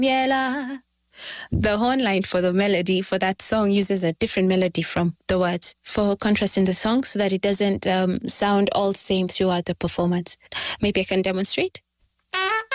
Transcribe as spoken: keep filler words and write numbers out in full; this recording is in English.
Miela. The horn line for the melody for that song uses a different melody from the words for contrast in the song so that it doesn't um, sound all same throughout the performance. Maybe I can demonstrate.